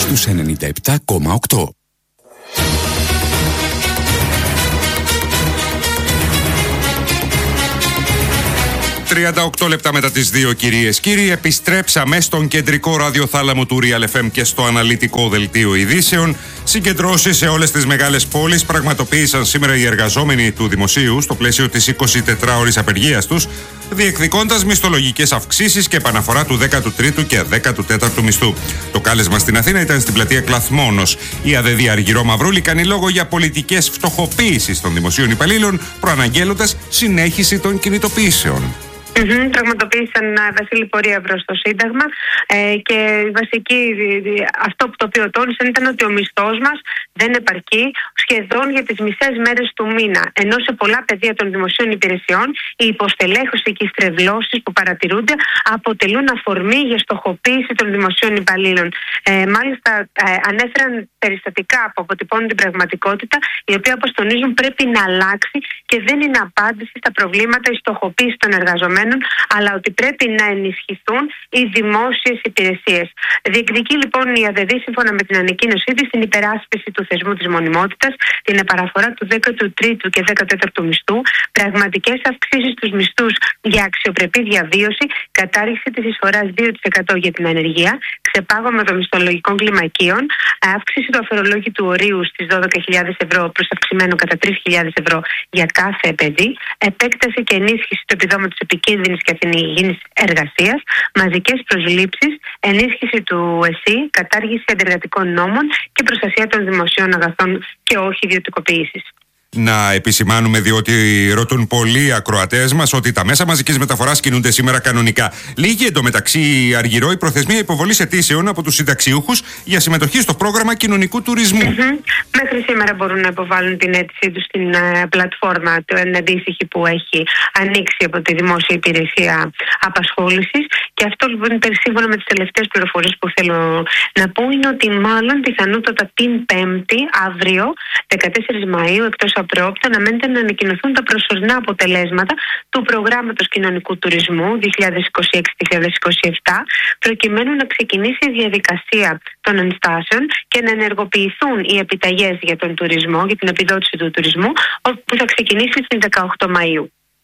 στους 97,8. 38 λεπτά μετά τις 2, κυρίες κύριοι, επιστρέψαμε στον κεντρικό ραδιοθάλαμο του Real FM και στο αναλυτικό δελτίο ειδήσεων. Συγκεντρώσεις σε όλες τις μεγάλες πόλεις πραγματοποίησαν σήμερα οι εργαζόμενοι του δημοσίου στο πλαίσιο της 24ωρης απεργίας τους, διεκδικώντας μισθολογικές αυξήσεις και επαναφορά του 13ου και 14ου μισθού. Το κάλεσμα στην Αθήνα ήταν στην πλατεία Κλαθμόνος. Η ΑΔΔ Αργυρό Μαυρούλη κάνει λόγο για πολιτικές φτωχοποίησης των δημοσίων υπαλλήλων, προαναγγέλλοντας συνέχιση των κινητοποιήσεων. Πραγματοποίησαν, Βασίλη, πορεία προς το Σύνταγμα και αυτό που το οποίο τόνισαν ήταν ότι ο μισθός μας δεν επαρκεί σχεδόν για τις μισές μέρες του μήνα. Ενώ σε πολλά πεδία των δημοσίων υπηρεσιών η υποστελέχωση και οι στρεβλώσεις που παρατηρούνται αποτελούν αφορμή για στοχοποίηση των δημοσίων υπαλλήλων. Μάλιστα, ανέφεραν περιστατικά που αποτυπώνουν την πραγματικότητα, η οποία, όπως τονίζουν, πρέπει να αλλάξει και δεν είναι απάντηση στα προβλήματα η στοχοποίηση των εργαζομένων, αλλά ότι πρέπει να ενισχυθούν οι δημόσιες υπηρεσίες. Διεκδικεί λοιπόν η ΑΔΔ, σύμφωνα με την ανακοίνωσή της, την υπεράσπιση του θεσμού της μονιμότητας, την επαναφορά του 13ου και 14ου μισθού, πραγματικές αυξήσεις στους μισθούς για αξιοπρεπή διαβίωση, κατάργηση της εισφοράς 2% για την ανεργία, ξεπάγωμα των μισθολογικών κλιμακίων, αύξηση του αφορολόγητου ορίου στις 12.000 ευρώ προς αυξημένο κατά 3.000 ευρώ για κάθε παιδί, επέκταση και ενίσχυση του επιδόματος επικίνδυνης και αθηνιογενής εργασίας, μαζικές προσλήψεις, ενίσχυση του ΕΣΥ, κατάργηση αντεργατικών νόμων και προστασία των δημοσίων αγαθών και όχι ιδιωτικοποίησης. Να επισημάνουμε, διότι ρωτούν πολλοί ακροατές μας, ότι τα μέσα μαζικής μεταφοράς κινούνται σήμερα κανονικά. Λήγει εντωμεταξύ, Αργυρό, η προθεσμία υποβολής αιτήσεων από τους συνταξιούχους για συμμετοχή στο πρόγραμμα κοινωνικού τουρισμού. Μέχρι σήμερα μπορούν να υποβάλουν την αίτησή τους στην πλατφόρμα την αντίστοιχη που έχει ανοίξει από τη Δημόσια Υπηρεσία Απασχόλησης. Και αυτό λοιπόν, σύμφωνα με τις τελευταίες πληροφορίες που θέλω να πω, είναι ότι μάλλον πιθανότατα την Πέμπτη, αύριο, 14 Μαΐου, εκτός απρόοπτα, αναμένεται να ανακοινωθούν τα προσωρινά αποτελέσματα του προγράμματος κοινωνικού τουρισμού 2026-2027, προκειμένου να ξεκινήσει η διαδικασία των ενστάσεων και να ενεργοποιηθούν οι επιταγές για τον τουρισμό, για την επιδότηση του τουρισμού, που θα ξεκινήσει στις 18 Μαΐου.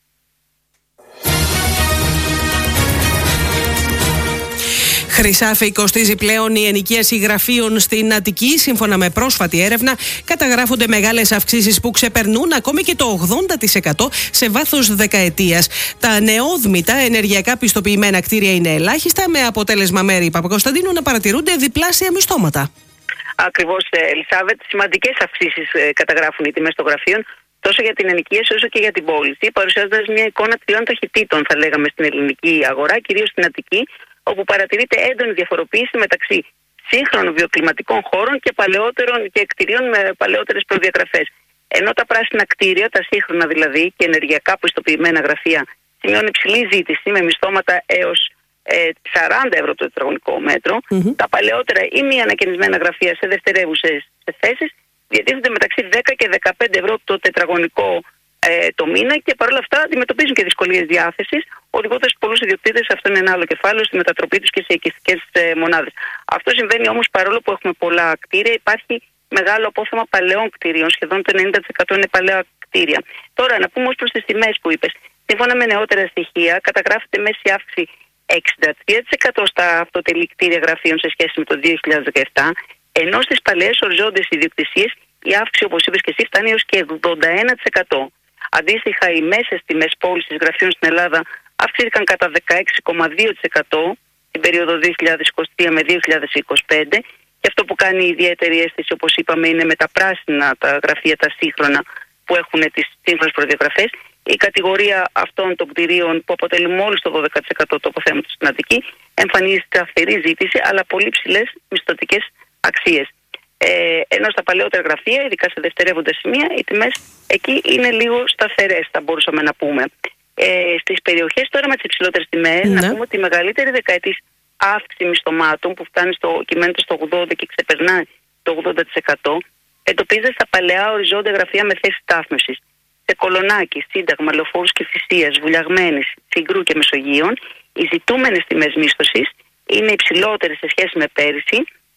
Χρυσάφι, κοστίζει πλέον η ενοικίαση γραφείων στην Αττική. Σύμφωνα με πρόσφατη έρευνα, καταγράφονται μεγάλες αυξήσεις που ξεπερνούν ακόμη και το 80% σε βάθος δεκαετίας. Τα νεόδμητα ενεργειακά πιστοποιημένα κτίρια είναι ελάχιστα, με αποτέλεσμα, Μέρη Παπακοσταντίνου, να παρατηρούνται διπλάσια μισθώματα. Ακριβώς, Ελισάβετ, σημαντικές αυξήσεις καταγράφουν οι τιμές των γραφείων, τόσο για την ενοικίαση όσο και για την πώληση, παρουσιάζοντας μια εικόνα τριών ταχυτήτων, θα λέγαμε, στην ελληνική αγορά, κυρίως στην Αττική, όπου παρατηρείται έντονη διαφοροποίηση μεταξύ σύγχρονων βιοκλιματικών χώρων και παλαιότερων και κτηρίων με παλαιότερες προδιαγραφές. Ενώ τα πράσινα κτίρια, τα σύγχρονα δηλαδή και ενεργειακά πιστοποιημένα γραφεία, σημειώνουν υψηλή ζήτηση με μισθώματα έως 40 ευρώ το τετραγωνικό μέτρο, τα παλαιότερα ή μη ανακαινισμένα γραφεία σε δευτερεύουσες θέσεις διατίθενται μεταξύ 10 και 15 ευρώ το τετραγωνικό το μήνα και παρόλα αυτά αντιμετωπίζουν και δυσκολίες διάθεσης, οδηγώντας πολλούς ιδιοκτήτες, αυτό είναι ένα άλλο κεφάλαιο, στη μετατροπή τους και σε οικιστικές μονάδες. Αυτό συμβαίνει όμως παρόλο που έχουμε πολλά κτίρια, υπάρχει μεγάλο απόθεμα παλαιών κτίριων, σχεδόν το 90% είναι παλαιά κτίρια. Τώρα, να πούμε ως προς τις τιμές που είπες. Σύμφωνα με νεότερα στοιχεία, καταγράφεται μέση αύξηση 63% στα αυτοτελή κτίρια γραφείων σε σχέση με το 2017, ενώ στις παλαιές οριζόντιες ιδιοκτησίες η αύξηση, όπως είπες και εσύ, φτάνει έως και 81%. Αντίστοιχα, οι μέσες τιμές πώλησης γραφείων στην Ελλάδα αυξήθηκαν κατά 16,2% την περίοδο 2023 με 2025 και αυτό που κάνει ιδιαίτερη αίσθηση, όπως είπαμε, είναι με τα πράσινα τα γραφεία, τα σύγχρονα που έχουν τις σύγχρονες προδιαγραφές. Η κατηγορία αυτών των κτηρίων που αποτελεί μόλις το 12% του αποθέματος στην Αττική εμφανίζει σταθερή ζήτηση αλλά πολύ ψηλές μισθωτικές αξίες. Ενώ στα παλαιότερα γραφεία, ειδικά σε δευτερεύοντα σημεία, οι τιμές εκεί είναι λίγο σταθερές, θα μπορούσαμε να πούμε. Στις περιοχές τώρα με τις υψηλότερες τιμές, να πούμε ότι η μεγαλύτερη δεκαετής αύξηση μισθωμάτων που φτάνει κυμαίνεται στο 80% και ξεπερνάει το 80%, εντοπίζεται στα παλαιά οριζόντια γραφεία με θέση στάθμευσης. Σε Κολονάκι, Σύνταγμα, Λεωφόρους Κηφισίας, Βουλιαγμένης, Τσιγκρού και Μεσογείων, οι ζητούμενες τιμές μίσθωσης είναι υψηλότερες σε σχέση με πέρυσι,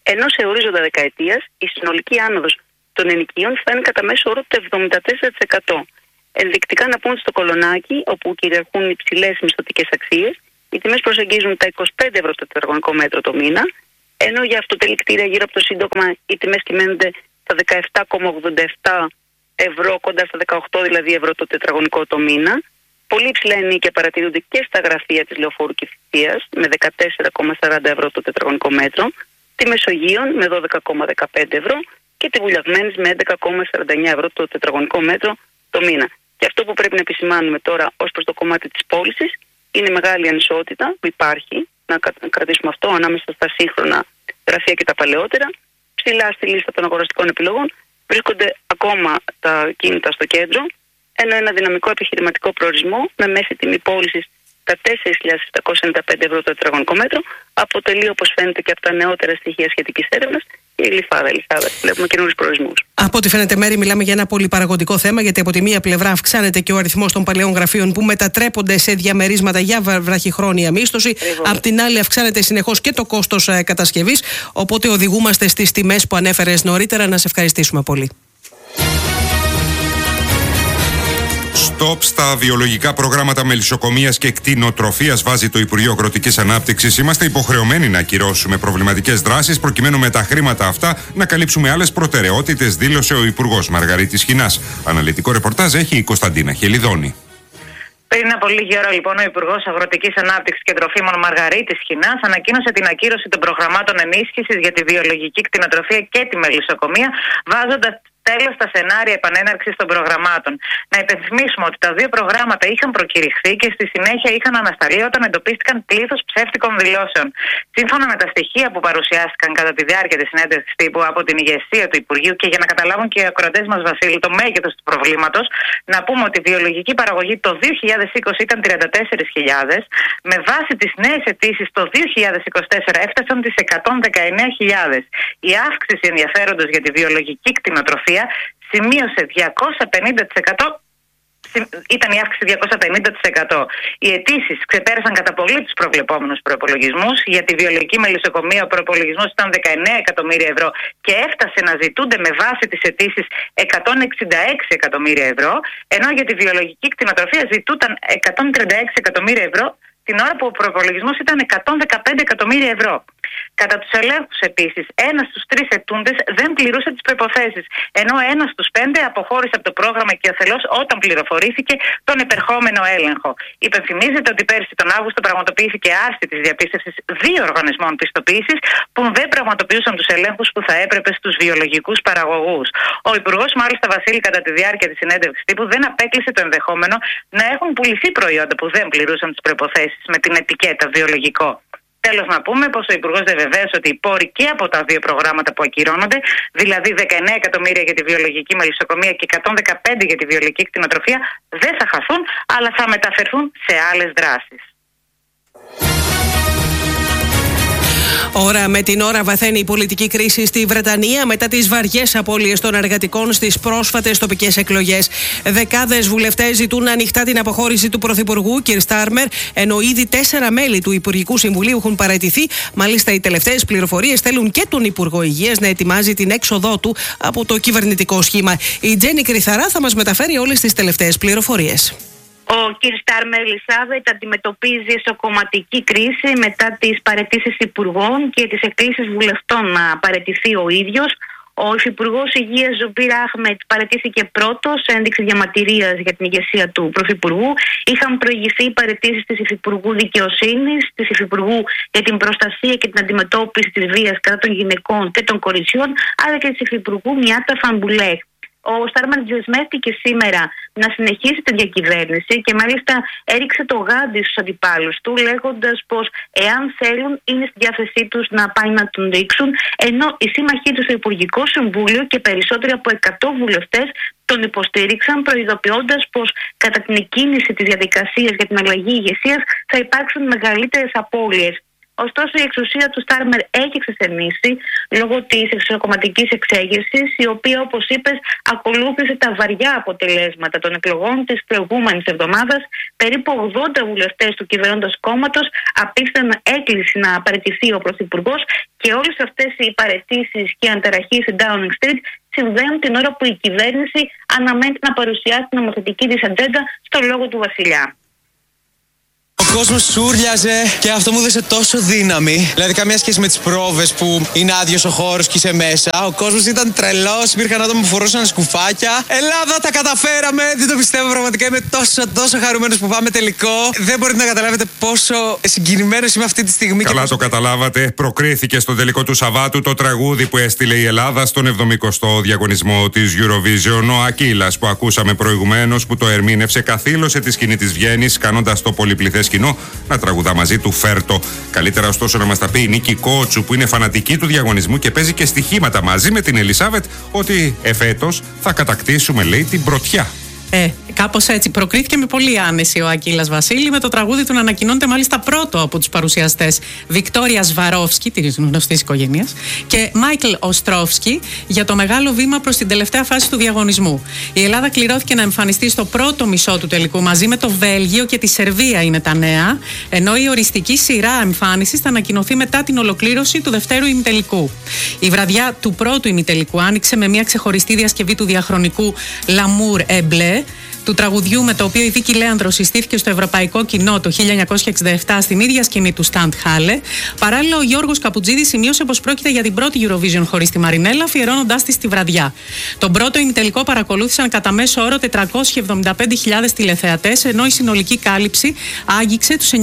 Ενώ σε ορίζοντα δεκαετίας η συνολική άνοδος των ενοικίων φτάνει κατά μέσο όρο το 74%. Ενδεικτικά να πούμε ότι στο Κολονάκι, όπου κυριαρχούν υψηλές μισθωτικές αξίες, οι τιμές προσεγγίζουν τα 25 ευρώ το τετραγωνικό μέτρο το μήνα, ενώ για αυτοτελή κτίρια γύρω από το Σύνταγμα οι τιμές κυμαίνονται στα 17,87 ευρώ, κοντά στα 18 δηλαδή ευρώ το τετραγωνικό το μήνα. Πολύ ψηλά ενίκια παρατηρούνται και στα γραφεία της Λεωφόρου Κηφισίας με 14,40 ευρώ το τετραγωνικό μέτρο, τη Μεσογείων με 12,15 ευρώ και τη Βουλιαγμένης με 11,49 ευρώ το τετραγωνικό μέτρο το μήνα. Και αυτό που πρέπει να επισημάνουμε τώρα ως προς το κομμάτι της πώλησης είναι μεγάλη ανισότητα που υπάρχει, να κρατήσουμε αυτό, ανάμεσα στα σύγχρονα γραφεία και τα παλαιότερα. Ψηλά στη λίστα των αγοραστικών επιλογών βρίσκονται ακόμα τα κίνητα στο κέντρο, ενώ ένα δυναμικό επιχειρηματικό προορισμό με μέση τιμή πώλησης τα 4.795 ευρώ το τετραγωνικό μέτρο αποτελεί, όπως φαίνεται και από τα νεότερα στοιχεία σχετικής έρευνας, η Γλυφάδα. Βλέπουμε καινούριους προορισμούς. Από ό,τι φαίνεται, Μέρη, μιλάμε για ένα πολυπαραγωγικό θέμα, γιατί από τη μία πλευρά αυξάνεται και ο αριθμός των παλαιών γραφείων που μετατρέπονται σε διαμερίσματα για βραχυχρόνια μίσθωση. Απ' την άλλη, αυξάνεται συνεχώς και το κόστος κατασκευής. Οπότε οδηγούμαστε στις τιμές που ανέφερες νωρίτερα. Να σε ευχαριστήσουμε πολύ. Στοπ στα βιολογικά προγράμματα μελισσοκομείας και κτηνοτροφίας, βάζει το Υπουργείο Αγροτικής Ανάπτυξης. Είμαστε υποχρεωμένοι να ακυρώσουμε προβληματικές δράσεις προκειμένου με τα χρήματα αυτά να καλύψουμε άλλες προτεραιότητες, δήλωσε ο Υπουργός Μαργαρίτης Χινάς. Αναλυτικό ρεπορτάζ έχει η Κωνσταντίνα Χελιδόνη. Πριν από λίγη ώρα, λοιπόν, ο Υπουργός Αγροτικής Ανάπτυξης και Τροφίμων Μαργαρίτης Χινάς ανακοίνωσε την ακύρωση των προγραμμάτων ενίσχυσης για τη βιολογική κτηνοτροφία και τη μελισσοκομεία, βάζοντας τέλος στα σενάρια επανέναρξης των προγραμμάτων. Να υπενθυμίσουμε ότι τα δύο προγράμματα είχαν προκηρυχθεί και στη συνέχεια είχαν ανασταλεί όταν εντοπίστηκαν πλήθος ψεύτικων δηλώσεων. Σύμφωνα με τα στοιχεία που παρουσιάστηκαν κατά τη διάρκεια της συνέντευξης τύπου από την ηγεσία του Υπουργείου, και για να καταλάβουν και οι ακροατές μας, Βασίλη, το μέγεθος του προβλήματος, να πούμε ότι η βιολογική παραγωγή το 2020 ήταν 34.000, με βάση τις νέες αιτήσεις το 2024 έφτασαν τις 119.000. Η αύξηση ενδιαφέροντος για τη βιολογική κτηνοτροφία σημείωσε 250%. Ήταν η αύξηση 250%. Οι αιτήσεις ξεπέρασαν κατά πολύ τους προβλεπόμενους προϋπολογισμούς. Για τη βιολογική μελισσοκομεία ο προϋπολογισμός ήταν 19 εκατομμύρια ευρώ και έφτασε να ζητούνται με βάση τις αιτήσεις 166 εκατομμύρια ευρώ, ενώ για τη βιολογική κτηνοτροφία ζητούνταν 136 εκατομμύρια ευρώ την ώρα που ο προϋπολογισμός ήταν 115 εκατομμύρια ευρώ. Κατά τους ελέγχους επίσης, ένας στους 3 αιτούντες δεν πληρούσε τις προϋποθέσεις, ενώ ένας στους 5 αποχώρησε από το πρόγραμμα και αθελώς όταν πληροφορήθηκε τον επερχόμενο έλεγχο. Υπενθυμίζεται ότι πέρσι τον Αύγουστο πραγματοποιήθηκε άρση της διαπίστευσης 2 οργανισμών πιστοποίησης που δεν πραγματοποιούσαν τους ελέγχους που θα έπρεπε στους βιολογικούς παραγωγούς. Ο Υπουργός, μάλιστα, Βασίλη, κατά τη διάρκεια της συνέντευξης τύπου δεν απέκλεισε το ενδεχόμενο να έχουν πουληθεί προϊόντα που δεν πληρούσαν τις προϋποθέσεις με την ετικέτα βιολογικό. Τέλος, να πούμε πως ο Υπουργός διαβεβαίωσε ότι οι πόροι και από τα δύο προγράμματα που ακυρώνονται, δηλαδή 19 εκατομμύρια για τη βιολογική μελισσοκομεία και 115 για τη βιολογική κτηνοτροφία, δεν θα χαθούν, αλλά θα μεταφερθούν σε άλλες δράσεις. Ώρα με την ώρα βαθαίνει η πολιτική κρίση στη Βρετανία μετά τις βαριές απώλειες των εργατικών στις πρόσφατες τοπικές εκλογές. Δεκάδες βουλευτές ζητούν ανοιχτά την αποχώρηση του Πρωθυπουργού Κιρ Στάρμερ, ενώ ήδη 4 μέλη του Υπουργικού Συμβουλίου έχουν παραιτηθεί. Μάλιστα, οι τελευταίες πληροφορίες θέλουν και τον Υπουργό Υγείας να ετοιμάζει την έξοδό του από το κυβερνητικό σχήμα. Η Τζέννη Κρυθαρά θα μας μεταφέρει όλες τις τελευταίες πληροφορίες. Ο κ. Στάρμερ Ελισάβετ αντιμετωπίζει εσωκομματική κρίση μετά τις παραιτήσεις υπουργών και τις εκκλήσεις βουλευτών να παραιτηθεί ο ίδιος. Ο Υφυπουργός Υγείας Ζουμπίρ Αχμετ παραιτήθηκε πρώτος σε ένδειξη διαμαρτυρίας για την ηγεσία του Πρωθυπουργού. Είχαν προηγηθεί οι παραιτήσεις της Υφυπουργού Δικαιοσύνης, της Υφυπουργού για την προστασία και την αντιμετώπιση της βίας κατά των γυναικών και των κοριτσιών, αλλά και της Υφυπουργού Μιάτα Φανμπουλέχ. Ο Στάρμερ δεσμεύτηκε σήμερα να συνεχίσει τη διακυβέρνηση και μάλιστα έριξε το γάντι στους αντιπάλους του, λέγοντας πως εάν θέλουν είναι στη διάθεσή τους να πάει να τον ρίξουν, ενώ οι σύμμαχοί του στο Υπουργικό Συμβούλιο και περισσότεροι από 100 βουλευτές τον υποστήριξαν, προειδοποιώντας πως κατά την εκκίνηση της διαδικασίας για την αλλαγή ηγεσίας θα υπάρξουν μεγαλύτερες απώλειες. Ωστόσο, η εξουσία του Στάρμερ έχει εξασθενήσει λόγω της εξωκομματικής εξέγερσης, η οποία, όπως είπες, ακολούθησε τα βαριά αποτελέσματα των εκλογών της προηγούμενης εβδομάδας. Περίπου 80 βουλευτές του κυβερνώντος κόμματος απίθαναν έκκληση να παραιτηθεί ο Πρωθυπουργός, και όλες αυτές οι παραιτήσεις και η ανταραχή στην Downing Street συμβαίνουν την ώρα που η κυβέρνηση αναμένεται να παρουσιάσει την νομοθετική της ατζέντα στο λόγο του Βασιλιά. Ο κόσμος σούρλιαζε και αυτό μου έδωσε τόσο δύναμη. Δηλαδή, καμία σχέση με τις πρόβες που είναι άδειος ο χώρος και είσαι μέσα. Ο κόσμος ήταν τρελός, υπήρχαν άτομα που φορούσαν σκουφάκια. Ελλάδα, τα καταφέραμε! Δεν το πιστεύω πραγματικά. Είμαι τόσο χαρούμενος που πάμε τελικό. Δεν μπορείτε να καταλάβετε πόσο συγκινημένος είμαι αυτή τη στιγμή. Καλά το καταλάβατε. Προκρίθηκε στο τελικό του Σαββάτου το τραγούδι που έστειλε η Ελλάδα στον 70ο διαγωνισμό της Eurovision. Ο Ακύλας που ακούσαμε προηγουμένως, που το ερμήνευσε, καθήλωσε τη σκηνή της Βιέννης, κάνοντας το πολυπληθές κοινό να τραγουδά μαζί του Φέρτο. Καλύτερα ωστόσο να μας τα πει η Νίκη Κότσου, που είναι φανατική του διαγωνισμού και παίζει και στοιχήματα μαζί με την Ελισάβετ, ότι εφέτος θα κατακτήσουμε, λέει, την πρωτιά. Κάπως έτσι. Προκρίθηκε με πολύ άνεση ο Ακύλας Βασίλη, με το τραγούδι του να ανακοινώνεται μάλιστα πρώτο από τους παρουσιαστές Βικτόρια Σβαρόφσκι, της γνωστής οικογένειας, και Μάικλ Οστρόφσκι, για το μεγάλο βήμα προς την τελευταία φάση του διαγωνισμού. Η Ελλάδα κληρώθηκε να εμφανιστεί στο πρώτο μισό του τελικού, μαζί με το Βέλγιο και τη Σερβία είναι τα νέα, ενώ η οριστική σειρά εμφάνισης θα ανακοινωθεί μετά την ολοκλήρωση του δευτέρου ημιτελικού. Η βραδιά του πρώτου ημιτελικού άνοιξε με μια ξεχωριστή διασκευή του διαχρονικού L'amour est bleu, του τραγουδιού με το οποίο η Βίκη Λέανδρος συστήθηκε στο ευρωπαϊκό κοινό το 1967 στην ίδια σκηνή του Σταντ Χάλε. Παράλληλα, ο Γιώργος Καπουτζίδης σημείωσε πως πρόκειται για την πρώτη Eurovision χωρίς τη Μαρινέλα, αφιερώνοντάς τη στη βραδιά. Τον πρώτο ημιτελικό παρακολούθησαν κατά μέσο όρο 475.000 τηλεθεατές, ενώ η συνολική κάλυψη άγγιξε τους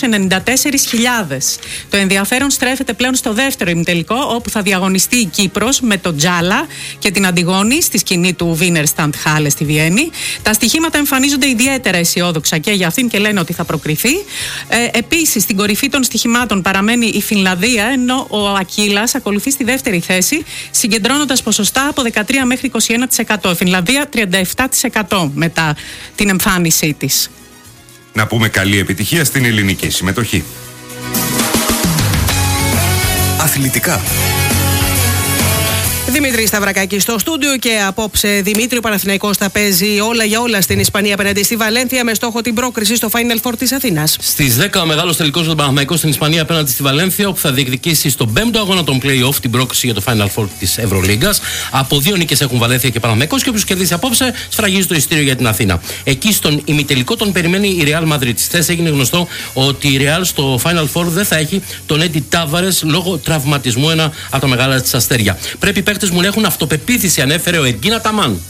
994.000. Το ενδιαφέρον στρέφεται πλέον στο δεύτερο ημιτελικό, όπου θα διαγωνιστεί η Κύπρος με τον Τζάλα και την Αντιγόνη στη σκηνή του Wiener Stand Halle στη Βιέννη. Τα στοιχήματα εμφανίζονται ιδιαίτερα αισιόδοξα και για αυτήν και λένε ότι θα προκριθεί. Επίσης, στην κορυφή των στοιχημάτων παραμένει η Φινλανδία, ενώ ο Ακύλας ακολουθεί στη δεύτερη θέση, συγκεντρώνοντας ποσοστά από 13 μέχρι 21%. Η Φινλανδία 37% μετά την εμφάνισή της. Να πούμε καλή επιτυχία στην ελληνική συμμετοχή. Αθλητικά. Δημήτρη Σταυρακάκη στο στούντιο και απόψε Δημήτρη, ο Παναθηναϊκός θα παίζει όλα για όλα στην Ισπανία απέναντι στη Βαλένθια με στόχο την πρόκριση στο Final Four της Αθήνας. Στις 10 ο μεγάλος τελικός για τον Παναθηναϊκό στην Ισπανία απέναντι στη Βαλένθια, όπου θα διεκδικήσει στον 5ο αγώνα των play-off την πρόκριση για το Final Four της Ευρωλίγκας. Από 2 νίκες έχουν Βαλένθια και Παναθηναϊκός και όποιος κερδίσει απόψε σφραγίζει το εισιτήριο για την Αθήνα. Εκεί στον ημιτελικό τον περιμένει η Real Madrid. Χθες έγινε γνωστό ότι η Real στο Final Four δεν θα έχει τον Έντι Τάβαρες λόγω τραυματισμού, ένα από τα μεγάλα της αστέρια. Πρέπει μου να έχουν αυτοπεποίθηση, ανέφερε ο Εργκίνα Ταμάν.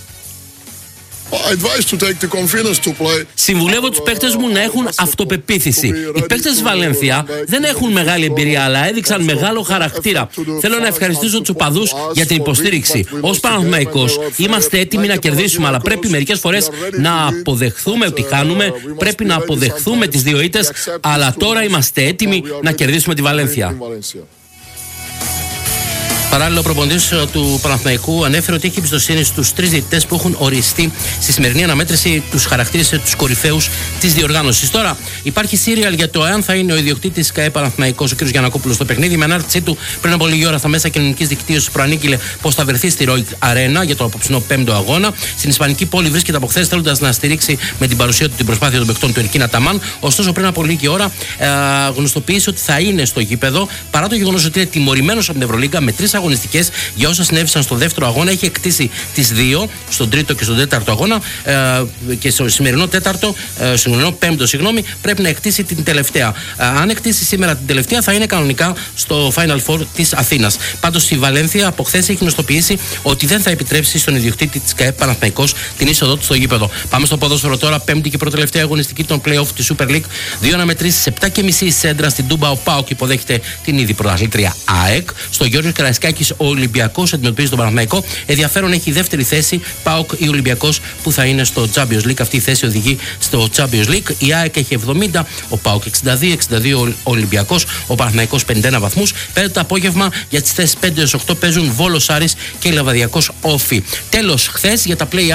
Συμβουλεύω τους παίκτες μου να έχουν αυτοπεποίθηση. Οι παίκτες της Βαλένθια δεν έχουν μεγάλη εμπειρία, αλλά έδειξαν μεγάλο χαρακτήρα. Θέλω να ευχαριστήσω τους οπαδούς για την υποστήριξη. Ως Παναθηναϊκός είμαστε έτοιμοι να κερδίσουμε, αλλά πρέπει μερικές φορές να αποδεχθούμε ότι χάνουμε. Πρέπει να αποδεχθούμε τις δύο ήττες, αλλά τώρα είμαστε έτοιμοι να κερδίσουμε τη Βαλένθια. Παράλληλα, ο προπονητής του Παναθηναϊκού ανέφερε ότι έχει εμπιστοσύνη στους 3 διαιτητές που έχουν οριστεί στη σημερινή αναμέτρηση. Τους χαρακτήρισε τους κορυφαίους της διοργάνωσης. Τώρα υπάρχει σύριαλ για το εάν θα είναι ο ιδιοκτήτης ΚΑΕ Παναθηναϊκός, ο κ. Γιαννακόπουλος, στο παιχνίδι. Με ανάρτησή του πριν από λίγη ώρα στα μέσα κοινωνικής δικτύωσης προανήγγειλε πως θα βρεθεί στη Roig Arena για το απόψινό 5ο αγώνα. Στην Ισπανική πόλη βρίσκεται από χθες, θέλοντας να στηρίξει με την παρουσία του την προσπάθεια των παικτών του Ερκίνα Ταμάν. Ωστόσο, πριν από λίγη ώρα γνωστοποίησε ότι θα είναι στο γήπεδο, παρά το γεγονός ότι είναι τιμωρημένος από την Ευρωλίγκα με 3 αγωνιστικές για όσα συνέβησαν στο δεύτερο αγώνα. Έχει εκτίσει τις 2, στον τρίτο και στον τέταρτο αγώνα, και στο σημερινό πέμπτο, πρέπει να εκτίσει την τελευταία. Αν εκτίσει σήμερα την τελευταία, θα είναι κανονικά στο Final Four της Αθήνας. Πάντως η Βαλένθια από χθες έχει γνωστοποιήσει ότι δεν θα επιτρέψει στον ιδιοκτήτη της ΚΑΕ Παναθηναϊκός την είσοδό του στο γήπεδο. Πάμε στο ποδόσφαιρο τώρα, πέμπτη και προτελευταία αγωνιστική των play-off της Super League. 2 αναμετρήσεις, 7.30 Σέντρα στην Τούμπα. Ο ΠΑΟΚ υποδέχεται την ήδη πρωταθλήτρια ΑΕΚ. Στο Γιώργος Καραϊσκάκης ο Ολυμπιακός αντιμετωπίζει τον Παναθηναϊκό. Ενδιαφέρον έχει η δεύτερη θέση, ΠΑΟΚ ή Ολυμπιακός, που θα είναι στο Champions League. Αυτή η θέση οδηγεί στο Champions League. Η ΑΕΚ έχει 70, ο ΠΑΟΚ 62 ο Ολυμπιακός, ο Παναθηναϊκός 51 βαθμούς. Πέρα το απόγευμα για τις θέσεις 5-8 παίζουν Βόλος Άρης και Λαβαδιακός Όφι. Τέλος, χθες για τα play-out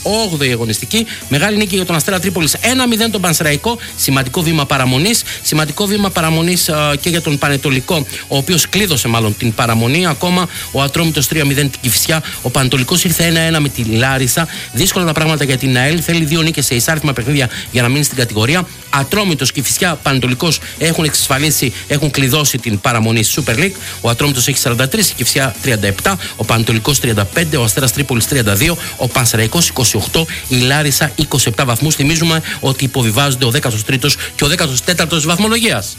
8η αγωνιστική. Μεγάλη νίκη για τον Αστέρα Τρίπολης 1-0 τον Πανσεραϊκό. Σημαντικό βήμα παραμονής. Σημαντικό βήμα παραμονής και για τον Πανετολικό, ο οποίος κλείδωσε μάλλον την παραμονή. Ακόμα ο Ατρόμητος 3-0 την Κηφισιά. Ο Πανετολικός ήρθε 1-1 με τη Λάρισα. Δύσκολα τα πράγματα για την ΑΕΛ. Θέλει 2 νίκες σε εισάρτημα παιχνίδια για να μείνει στην κατηγορία. Ατρόμητος, Κηφισιά, Πανετολικός έχουν εξασφαλίσει, έχουν κλειδώσει την παραμονή στη Super League. Ο Ατρόμητος έχει 43, η Κηφισιά 37, ο Πανετολικός 35, ο Αστέρας Τρίπολης 32, ο Πανσεραϊκός 28, η Λάρισα 27 βαθμούς. Θυμίζουμε ότι υποβιβάζονται ο 13ος και ο 14ος βαθμολογίας.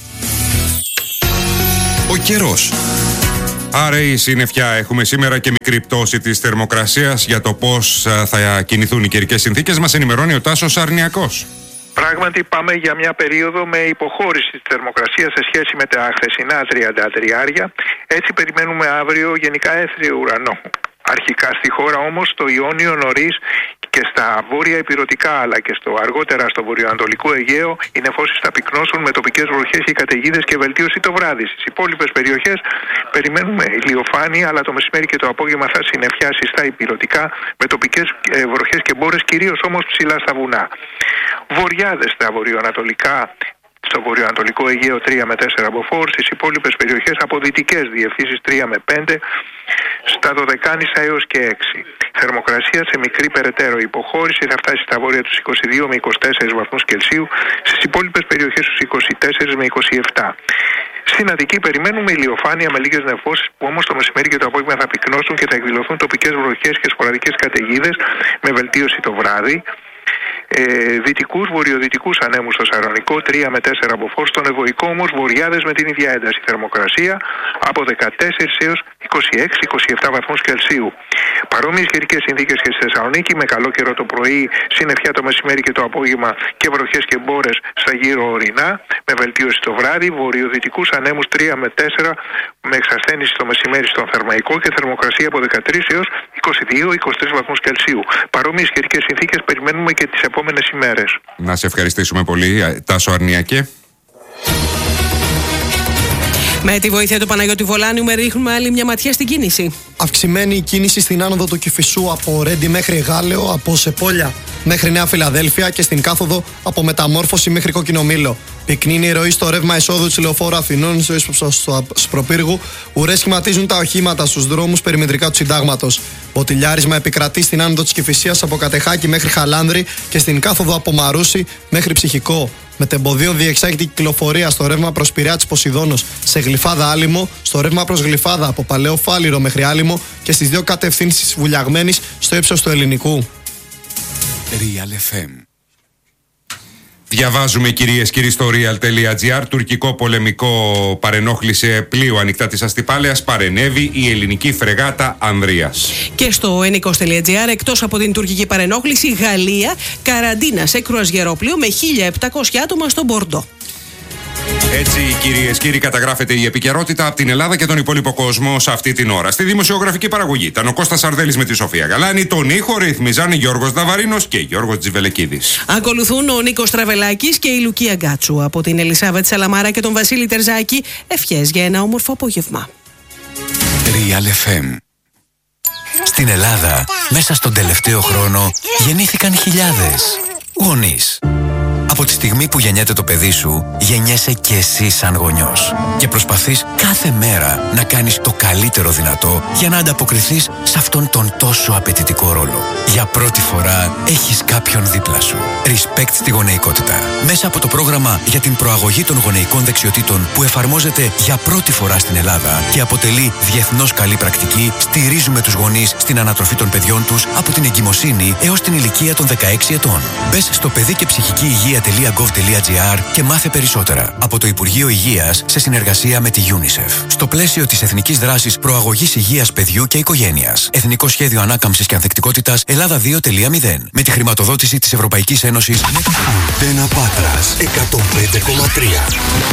Ο καιρός. Άρα η συννεφιά. Έχουμε σήμερα και μικρή πτώση της θερμοκρασίας. Για το πώς θα κινηθούν οι καιρικές συνθήκες μας ενημερώνει ο Τάσος Αρνιακός. Πράγματι πάμε για μια περίοδο με υποχώρηση της θερμοκρασίας σε σχέση με τα χθεσινά 33. Έτσι περιμένουμε αύριο γενικά έθριο ουρανό. Αρχικά στη χώρα όμως το Ιόνιο νωρίς και στα βόρεια ηπειρωτικά αλλά και αργότερα στο βορειοανατολικό Αιγαίο οι νεφώσεις θα πυκνώσουν με τοπικές βροχές και καταιγίδες και βελτίωση το βράδυ. Στις υπόλοιπες περιοχές περιμένουμε ηλιοφάνεια, αλλά το μεσημέρι και το απόγευμα θα συννεφιάσει στα ηπειρωτικά με τοπικές βροχές και μπόρες, κυρίως όμως ψηλά στα βουνά. Βοριάδες στα βορειοανατολικά. Στο βορειοανατολικό Αιγαίο 3 με 4 μποφόρ, στις υπόλοιπες περιοχές από δυτικές διευθύνσεις 3 με 5, στα Δωδεκάνησα έως και 6. Θερμοκρασία σε μικρή περαιτέρω υποχώρηση θα φτάσει στα βόρεια τους 22 με 24 βαθμούς Κελσίου, στις υπόλοιπες περιοχές τους 24 με 27. Στην Αττική περιμένουμε ηλιοφάνεια με λίγες νεφώσεις που όμως το μεσημέρι και το απόγευμα θα πυκνώσουν και θα εκδηλωθούν τοπικές βροχές και σποραδικές καταιγίδες με βελτίωση το βράδυ. Δυτικούς, βορειοδυτικούς ανέμους στο Σαρονικό 3 με 4 μποφόρ, στον Ευωικό όμως βοριάδες με την ίδια ένταση. Θερμοκρασία από 14 έως 26-27 βαθμούς Κελσίου. Παρόμοιες καιρικές συνθήκες και στη Θεσσαλονίκη με καλό καιρό το πρωί, συννεφιά το μεσημέρι και το απόγευμα και βροχές και μπόρες στα γύρω ορεινά με βελτίωση το βράδυ. Βορειοδυτικούς ανέμους 3 με 4 με εξασθένηση το μεσημέρι στον Θερμαϊκό και θερμοκρασία από 13 έως 22-23 βαθμούς Κελσίου. Παρόμοιες καιρικές συνθήκες περιμένουμε και τις επόμενες ημέρες. Να σε ευχαριστήσουμε πολύ, Τάσο Αρνιακέ. Με τη βοήθεια του Παναγιώτη Βολάνιου ρίχνουμε άλλη μια ματιά στην κίνηση. Αυξημένη η κίνηση στην άνοδο του Κηφισού από Ρέντι μέχρι Γάλεο, από Σεπόλια μέχρι Νέα Φιλαδέλφια και στην κάθοδο από Μεταμόρφωση μέχρι Κόκκινο Μήλο. Πυκνή είναι η ροή στο ρεύμα εισόδου της Λεωφόρου Αθηνών στο ύψος του Σπροπύργου. Ουρές σχηματίζουν τα οχήματα στους δρόμους περιμετρικά του Συντάγματος. Ποτηλιάρισμα επικρατεί στην άνοδο της Κηφισίας από Κατεχάκη μέχρι Χαλάνδρη και στην κάθοδο από Μαρούσι μέχρι Ψυχικό. Μετεμποδίων διεξάγεται η κυκλοφορία στο ρεύμα προς Πειραιά της Ποσειδώνος σε Γλυφάδα Άλυμο, στο ρεύμα προς Γλυφάδα από Παλαιό Φάληρο μέχρι Άλυμο και στις δύο κατευθύνσεις Βουλιαγμένης στο ύψος του Ελληνικού. Real FM. Διαβάζουμε, κυρίες και κύριοι, στο real.gr. Τουρκικό πολεμικό παρενόχλησε πλοίο ανοιχτά της Αστυπάλαιας. Παρενέβη η ελληνική φρεγάτα Ανδρείας. Και στο enikos.gr, εκτός από την τουρκική παρενόχληση, Γαλλία καραντίνα σε κρουαζιερόπλοιο με 1.700 άτομα στο Μπορντό. Έτσι, κυρίες και κύριοι, καταγράφεται η επικαιρότητα από την Ελλάδα και τον υπόλοιπο κόσμο σε αυτή την ώρα. Στη δημοσιογραφική παραγωγή ήταν ο Κώστας Σαρδέλης με τη Σοφία Γαλάνη. Τον ήχο ρυθμίζαν Γιώργος Δαβαρίνος και Γιώργος Τζιβελεκίδης. Ακολουθούν ο Νίκος Τραβελάκης και η Λουκία Γκάτσου. Από την Ελισάβετ Σαλαμάρα και τον Βασίλη Τερζάκη, ευχές για ένα όμορφο απόγευμα. Real FM. Στην Ελλάδα, μέσα στον τελευταίο χρόνο, γεννήθηκαν χιλιάδες γονείς. Από τη στιγμή που γεννιέται το παιδί σου, γεννιέσαι και εσύ σαν γονιός. Και προσπαθείς κάθε μέρα να κάνεις το καλύτερο δυνατό για να ανταποκριθείς σε αυτόν τον τόσο απαιτητικό ρόλο. Για πρώτη φορά έχεις κάποιον δίπλα σου. Respect στη γονεϊκότητα. Μέσα από το πρόγραμμα για την προαγωγή των γονεϊκών δεξιοτήτων που εφαρμόζεται για πρώτη φορά στην Ελλάδα και αποτελεί διεθνώς καλή πρακτική, στηρίζουμε τους γονείς στην ανατροφή των παιδιών τους από την εγκυμοσύνη έως την ηλικία των 16 ετών. Μπες στο παιδί και ψυχική υγεία.gov.gr και μάθε περισσότερα. Από το Υπουργείο Υγείας σε συνεργασία με τη UNICEF. Στο πλαίσιο της Εθνικής Δράσης Προαγωγής Υγείας Παιδιού και Οικογένειας. Εθνικό Σχέδιο Ανάκαμψης και Ανθεκτικότητας Ελλάδα 2.0. Με τη χρηματοδότηση της Ευρωπαϊκής Ένωσης. Αντένα Πάτρας 105,3.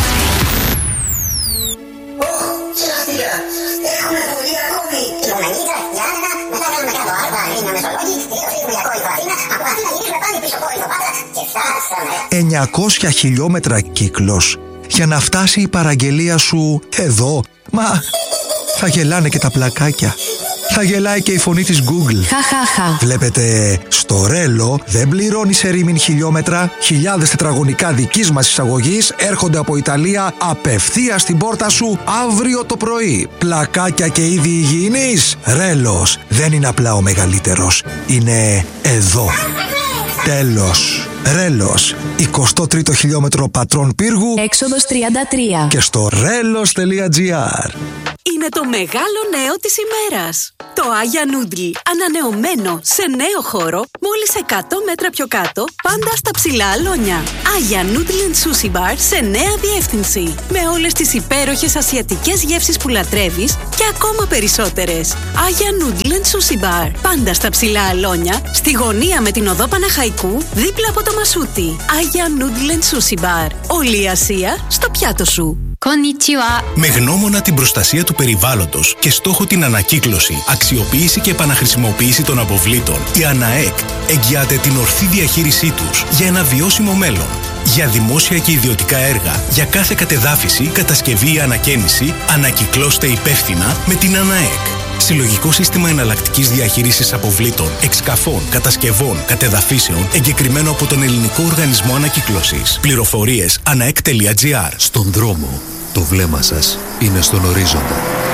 «900 χιλιόμετρα κύκλος για να φτάσει η παραγγελία σου εδώ. Μα θα γελάνε και τα πλακάκια. Θα θα γελάει και η φωνή της Google. Χαχαχα. Βλέπετε, στο Ρέλο δεν πληρώνει σε ρήμην χιλιόμετρα. Χιλιάδες τετραγωνικά δικής μας εισαγωγής έρχονται από Ιταλία απευθείας στην πόρτα σου αύριο το πρωί. Πλακάκια και είδη υγιεινής. Ρέλος δεν είναι απλά ο μεγαλύτερος. Είναι εδώ. Τέλος. Ρέλος, 23ο χιλιόμετρο Πατρών Πύργου, έξοδος 33 και στο relos.gr. Είναι το μεγάλο νέο της ημέρας. Το Άγια Νούντλ, ανανεωμένο σε νέο χώρο, μόλις 100 μέτρα πιο κάτω, πάντα στα ψηλά αλόνια. Άγια Νούντλ & Sushi Bar σε νέα διεύθυνση. Με όλες τις υπέροχες ασιατικές γεύσεις που λατρεύεις και ακόμα περισσότερες. Άγια Νούντλ & Sushi Bar, πάντα στα ψηλά αλόνια, στη γωνία με την οδό Παναχαϊκού, δίπλα από το Μασούτι. Άγια Νούντλ & Sushi Bar. Όλη η Ασία στο πιάτο σου. Με γνώμονα την προστασία του περιβάλλοντος και στόχο την ανακύκλωση, αξιοποίηση και επαναχρησιμοποίηση των αποβλήτων, η ΑΝΑΕΚ εγγυάται την ορθή διαχείρισή τους για ένα βιώσιμο μέλλον. Για δημόσια και ιδιωτικά έργα, για κάθε κατεδάφιση, κατασκευή ή ανακαίνιση, ανακυκλώστε υπεύθυνα με την ΑΝΑΕΚ. Συλλογικό σύστημα εναλλακτικής διαχείρισης αποβλήτων, εξκαφών, κατασκευών, κατεδαφίσεων, εγκεκριμένο από τον Ελληνικό Οργανισμό Ανακύκλωσης. Πληροφορίες anaek.gr. Στον δρόμο, το βλέμμα σας είναι στον ορίζοντα.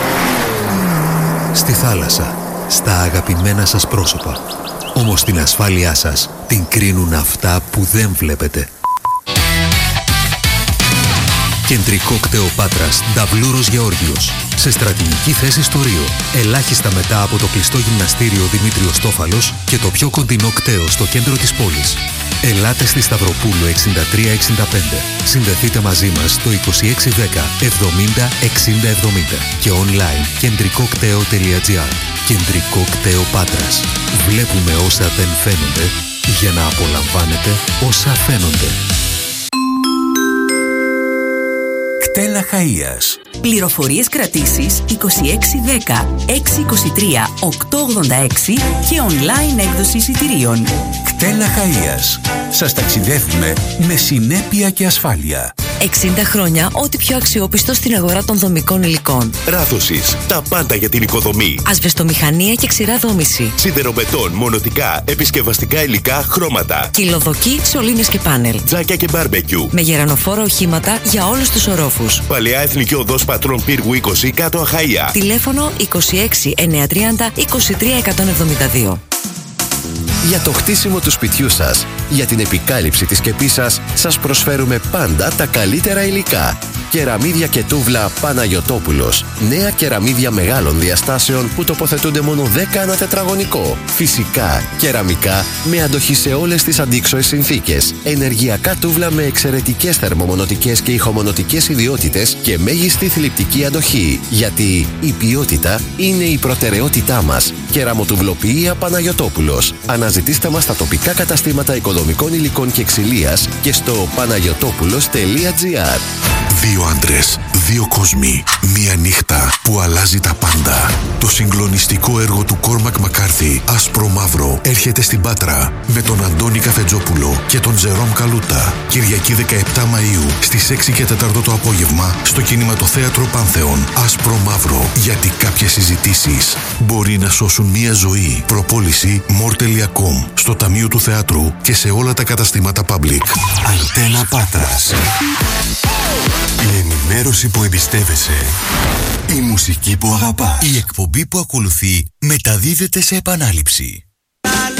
Στη θάλασσα, στα αγαπημένα σας πρόσωπα. Όμως την ασφάλειά σας την κρίνουν αυτά που δεν βλέπετε. Κεντρικό κτέο Πάτρας, Νταβλούρος Γεώργιος. Σε στρατηγική θέση στο Ρίο. Ελάχιστα μετά από το κλειστό γυμναστήριο Δημήτριος Τόφαλος και το πιο κοντινό κτέο στο κέντρο της πόλης. Ελάτε στη Σταυροπούλου 6365. Συνδεθείτε μαζί μας στο 2610 70 60 70 και online κεντρικοκτέο.gr. Κεντρικό κτέο Πάτρας. Βλέπουμε όσα δεν φαίνονται για να απολαμβάνετε όσα φαίνονται. Κτέλα Χαΐας. Πληροφορίες κρατήσεις 2610 623 886 και online έκδοση εισιτηρίων. Κτέλα Χαΐας. Σας ταξιδεύουμε με συνέπεια και ασφάλεια. 60 χρόνια, ό,τι πιο αξιόπιστο στην αγορά των δομικών υλικών. Ράθωσης, τα πάντα για την οικοδομή. Ασβεστομηχανία και ξηρά δόμηση. Σιδεροβετόν, μονοτικά, επισκευαστικά υλικά, χρώματα. Κυλοδοκή, σωλήνες και πάνελ. Τζάκια και μπάρμπεκιου. Με γερανοφόρα οχήματα για όλους τους ορόφους. Παλαιά Εθνική Οδός Πατρών Πύργου 20, κάτω Αχαΐα. Τηλέφωνο 26 930 23 172. Για το χτίσιμο του σπιτιού σας, για την επικάλυψη της σκεπής σας, σας προσφέρουμε πάντα τα καλύτερα υλικά. Κεραμίδια και τούβλα Παναγιωτόπουλος. Νέα κεραμίδια μεγάλων διαστάσεων που τοποθετούνται μόνο 10 ανά τετραγωνικό. Φυσικά, κεραμικά με αντοχή σε όλες τις αντίξωες συνθήκες. Ενεργειακά τούβλα με εξαιρετικές θερμομονωτικές και ηχομονωτικές ιδιότητες και μέγιστη θλιπτική αντοχή. Γιατί η ποιότητα είναι η προτεραιότητά μας. Κεραμοτουβλοποιία Παναγιωτόπουλος. Αναζητήστε μας στα τοπικά καταστήματα οικοδομικών υλικών και ξυλίας και στο panagiotopulos.gr. Δύο άντρες, δύο κόσμοι, μία νύχτα που αλλάζει τα πάντα. Το συγκλονιστικό έργο του Κόρμακ Μακάρθι, Άσπρο Μαύρο, έρχεται στην Πάτρα με τον Αντώνη Καφετζόπουλο και τον Τζερόμ Καλούτα. Κυριακή 17 Μαΐου στις 6 και 4 το απόγευμα στο Κινηματοθέατρο Πάνθεον. Άσπρο Μαύρο, γιατί κάποιες συζητήσεις μπορεί να σώσουν μία ζωή. Προπόληση more.com, στο Ταμείο του Θεάτρου και σε όλα τα καταστήματα Public. Αντένα Πάτρας. Η ενημέρωση που εμπιστεύεσαι. Η μουσική που αγαπάς. Η εκπομπή που ακολουθεί μεταδίδεται σε επανάληψη.